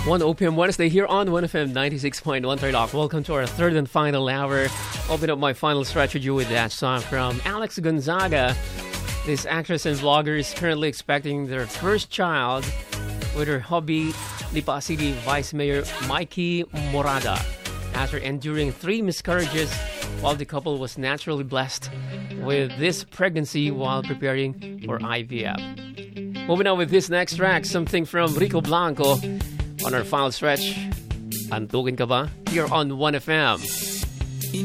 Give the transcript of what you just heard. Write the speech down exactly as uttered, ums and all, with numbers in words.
one O P M Wednesday here on one F M ninety-six point one Third Off. Welcome to our third and final hour. Open up my final stretch with you with that song from Alex Gonzaga. This actress and vlogger is currently expecting their first child with her hubby, Lipa City Vice Mayor Mikey Morada, after enduring three miscarriages while the couple was naturally blessed with this pregnancy while preparing for I V F. Moving on with this next track, something from Rico Blanco on our final stretch. Antukin ka ba? Here on one F M.